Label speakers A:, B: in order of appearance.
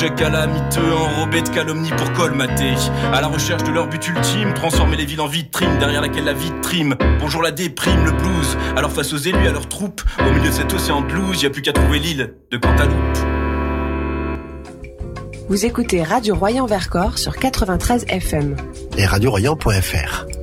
A: Calamiteux, enrobés de calomnie pour colmater. À la recherche de leur but ultime, transformer les villes en vitrine derrière laquelle la vie trime. Bonjour la déprime, le blues. Alors face aux élus, à leurs troupes, au milieu de cet océan de blues, y a plus qu'à trouver l'île de Cantaloupe.
B: Vous écoutez Radio Royan Vercors sur 93 FM.
C: Et radioroyan.fr.